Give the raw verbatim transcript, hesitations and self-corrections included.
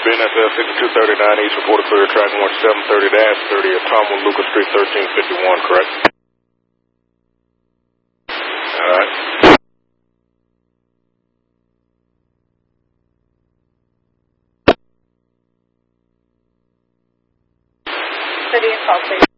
Ben, that's uh, sixty-two thirty-nine East, reported clear track one seven thirty dash thirty at Tom Lucas Street, thirteen fifty-one, correct? All right. City and call, please.